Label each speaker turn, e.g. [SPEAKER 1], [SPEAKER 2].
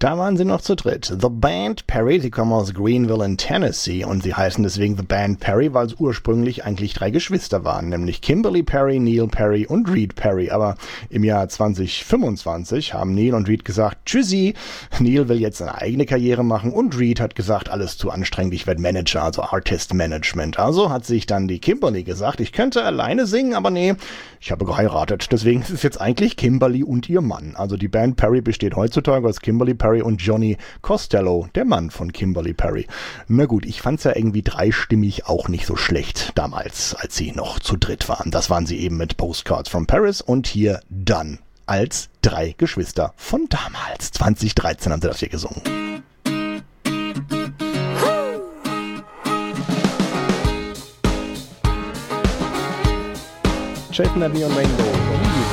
[SPEAKER 1] Da waren sie noch zu dritt. The Band Perry, sie kommen aus Greenville in Tennessee und sie heißen deswegen The Band Perry, weil es ursprünglich eigentlich 3 Geschwister waren, nämlich Kimberly Perry, Neil Perry und Reed Perry. Aber im Jahr 2025 haben Neil und Reed gesagt, tschüssi, Neil will jetzt eine eigene Karriere machen und Reed hat gesagt, alles zu anstrengend, ich werde Manager, also Artist Management. Also hat sich dann die Kimberly gesagt, ich könnte alleine singen, aber nee, ich habe geheiratet. Deswegen ist es jetzt eigentlich Kimberly und ihr Mann. Also die Band Perry besteht heutzutage aus Kimberly Perry und Johnny Costello, der Mann von Kimberly Perry. Na gut, ich fand's ja irgendwie dreistimmig auch nicht so schlecht damals, als sie noch zu dritt waren. Das waren sie eben mit Postcards from Paris und hier dann als 3 Geschwister von damals. 2013 haben sie das hier gesungen. Chasing that Neon Rainbow.